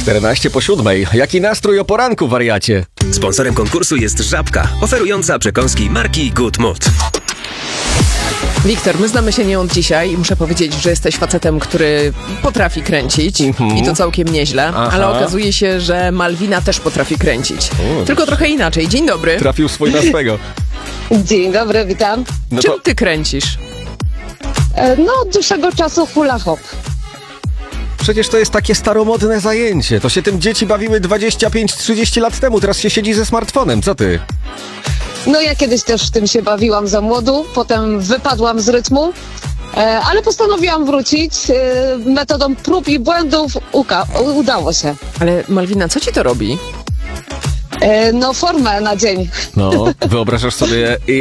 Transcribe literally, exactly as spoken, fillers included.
czternaście po siódmej. Jaki nastrój o poranku, wariacie? Sponsorem konkursu jest Żabka, oferująca przekąski marki Good Mood. Wiktor, my znamy się nie od dzisiaj i muszę powiedzieć, że jesteś facetem, który potrafi kręcić Mhm. i to całkiem nieźle, Aha. ale okazuje się, że Malwina też potrafi kręcić. O, Tylko trochę inaczej. Dzień dobry. Trafił swój na swego. Dzień dobry, witam. No Czym to ty kręcisz? E, No, od dłuższego czasu hula hop. przecież to jest takie staromodne zajęcie. To się tym dzieci bawiły dwadzieścia pięć trzydzieści lat temu. Teraz się siedzi ze smartfonem. Co ty? No ja kiedyś też w tym się bawiłam za młodu, potem wypadłam z rytmu, e, ale postanowiłam wrócić e, metodą prób i błędów. Uka, udało się. Ale Malwina, co ci to robi? E, no formę na dzień. No, wyobrażasz sobie